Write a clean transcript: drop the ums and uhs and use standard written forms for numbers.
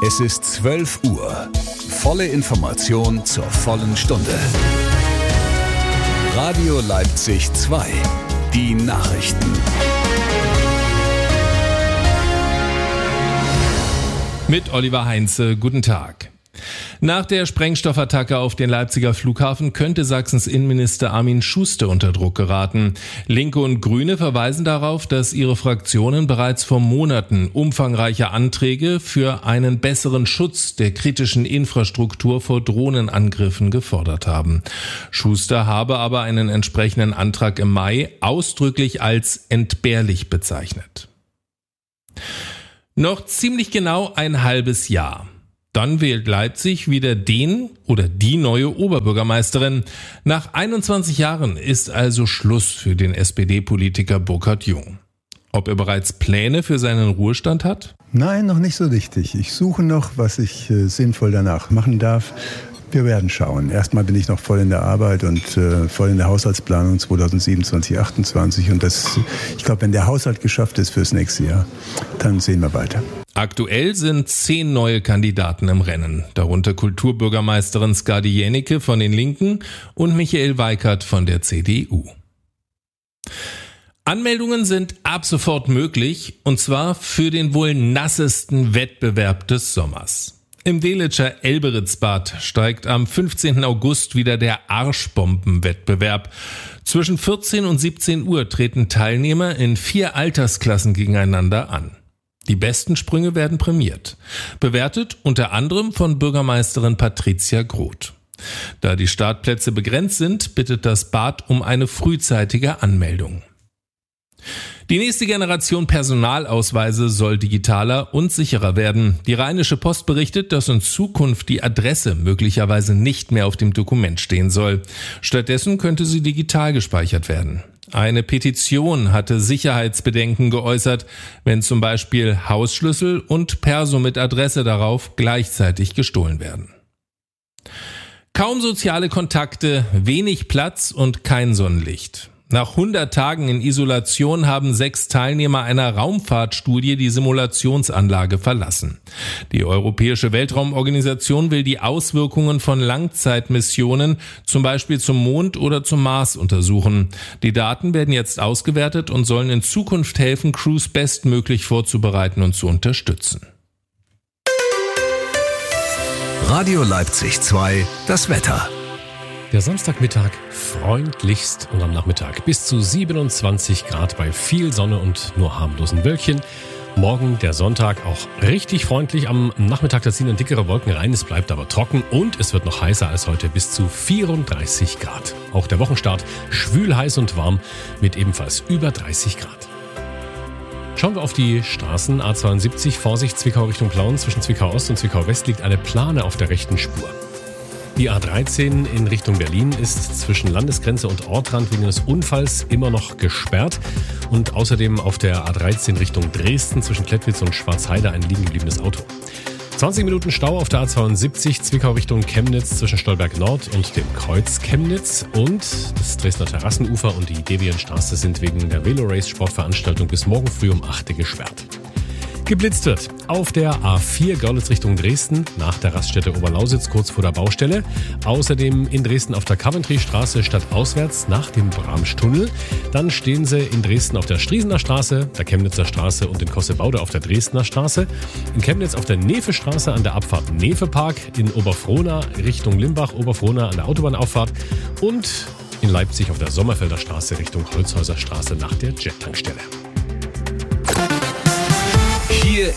Es ist 12 Uhr. Volle Information zur vollen Stunde. Radio Leipzig 2. Die Nachrichten. Mit Oliver Heinze, guten Tag. Nach der Sprengstoffattacke auf den Leipziger Flughafen könnte Sachsens Innenminister Armin Schuster unter Druck geraten. Linke und Grüne verweisen darauf, dass ihre Fraktionen bereits vor Monaten umfangreiche Anträge für einen besseren Schutz der kritischen Infrastruktur vor Drohnenangriffen gefordert haben. Schuster habe aber einen entsprechenden Antrag im Mai ausdrücklich als entbehrlich bezeichnet. Noch ziemlich genau ein halbes Jahr. Dann wählt Leipzig wieder den oder die neue Oberbürgermeisterin. Nach 21 Jahren ist also Schluss für den SPD-Politiker Burkhard Jung. Ob er bereits Pläne für seinen Ruhestand hat? Nein, noch nicht so richtig. Ich suche noch, was ich sinnvoll danach machen darf. Wir werden schauen. Erstmal bin ich noch voll in der Arbeit und voll in der Haushaltsplanung 2027, 2028. Und ich glaube, wenn der Haushalt geschafft ist fürs nächste Jahr, dann sehen wir weiter. Aktuell sind 10 neue Kandidaten im Rennen, darunter Kulturbürgermeisterin Skadi Jänicke von den Linken und Michael Weikert von der CDU. Anmeldungen sind ab sofort möglich, und zwar für den wohl nassesten Wettbewerb des Sommers. Im Delitzscher Elberitzbad steigt am 15. August wieder der Arschbombenwettbewerb. Zwischen 14 und 17 Uhr treten Teilnehmer in 4 Altersklassen gegeneinander an. Die besten Sprünge werden prämiert. Bewertet unter anderem von Bürgermeisterin Patricia Groth. Da die Startplätze begrenzt sind, bittet das Bad um eine frühzeitige Anmeldung. Die nächste Generation Personalausweise soll digitaler und sicherer werden. Die Rheinische Post berichtet, dass in Zukunft die Adresse möglicherweise nicht mehr auf dem Dokument stehen soll. Stattdessen könnte sie digital gespeichert werden. Eine Petition hatte Sicherheitsbedenken geäußert, wenn zum Beispiel Hausschlüssel und Perso mit Adresse darauf gleichzeitig gestohlen werden. Kaum soziale Kontakte, wenig Platz und kein Sonnenlicht. Nach 100 Tagen in Isolation haben 6 Teilnehmer einer Raumfahrtstudie die Simulationsanlage verlassen. Die Europäische Weltraumorganisation will die Auswirkungen von Langzeitmissionen, zum Beispiel zum Mond oder zum Mars, untersuchen. Die Daten werden jetzt ausgewertet und sollen in Zukunft helfen, Crews bestmöglich vorzubereiten und zu unterstützen. Radio Leipzig 2, das Wetter. Der Samstagmittag freundlichst und am Nachmittag bis zu 27 Grad bei viel Sonne und nur harmlosen Wölkchen. Morgen der Sonntag auch richtig freundlich. Am Nachmittag da ziehen dann dickere Wolken rein, es bleibt aber trocken und es wird noch heißer als heute bis zu 34 Grad. Auch der Wochenstart schwül, heiß und warm mit ebenfalls über 30 Grad. Schauen wir auf die Straßen. A72, Vorsicht, Zwickau Richtung Plauen. Zwischen Zwickau Ost und Zwickau West liegt eine Plane auf der rechten Spur. Die A13 in Richtung Berlin ist zwischen Landesgrenze und Ortrand wegen eines Unfalls immer noch gesperrt. Und außerdem auf der A13 Richtung Dresden zwischen Klettwitz und Schwarzheide ein liegen gebliebenes Auto. 20 Minuten Stau auf der A72 Zwickau Richtung Chemnitz zwischen Stolberg Nord und dem Kreuz Chemnitz. Und das Dresdner Terrassenufer und die Devienstraße sind wegen der Velo-Race-Sportveranstaltung bis morgen früh um 8 Uhr gesperrt. Geblitzt wird auf der A4 Görlitz Richtung Dresden nach der Raststätte Oberlausitz kurz vor der Baustelle. Außerdem in Dresden auf der Coventry-Straße stadtauswärts nach dem Bramstunnel. Dann stehen sie in Dresden auf der Striesener Straße, der Chemnitzer Straße und in Kossebaude auf der Dresdner Straße. In Chemnitz auf der Nefe-Straße an der Abfahrt Nefe-Park. In Oberfrohna Richtung Limbach, Oberfrohna an der Autobahnauffahrt. Und in Leipzig auf der Sommerfelder Straße Richtung Holzhäuser Straße nach der Jet-Tankstelle. Hier